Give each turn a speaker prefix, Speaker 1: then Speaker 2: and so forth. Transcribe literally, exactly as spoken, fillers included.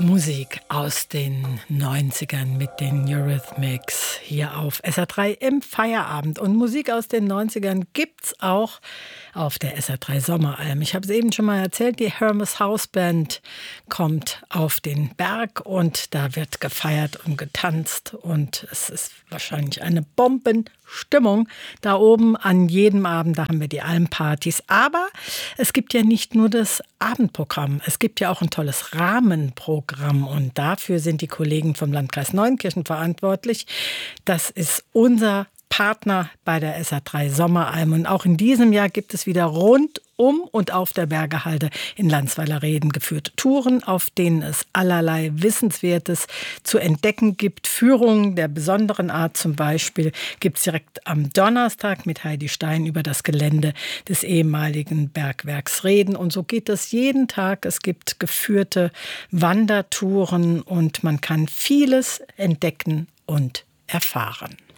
Speaker 1: Musik aus den neunzigern mit den Eurythmics hier auf S R drei im Feierabend. Und Musik aus den neunzigern gibt's auch auf der S R drei Sommeralm. Ich habe es eben schon mal erzählt, die Hermes House Band kommt auf den Berg und da wird gefeiert und getanzt und es ist wahrscheinlich eine Bombenstimmung da oben an jedem Abend. Da haben wir die Almpartys. Aber es gibt ja nicht nur das Abendprogramm, es gibt ja auch ein tolles Rahmenprogramm und dafür sind die Kollegen vom Landkreis Neunkirchen verantwortlich. Das ist unser Partner bei der S R drei Sommeralm. Und auch in diesem Jahr gibt es wieder rund um und auf der Bergehalde in Landsweiler-Reden geführte Touren, auf denen es allerlei Wissenswertes zu entdecken gibt. Führungen der besonderen Art zum Beispiel gibt es direkt am Donnerstag mit Heidi Stein über das Gelände des ehemaligen Bergwerks Reden. Und so geht es jeden Tag. Es gibt geführte Wandertouren und man kann vieles entdecken und erfahren.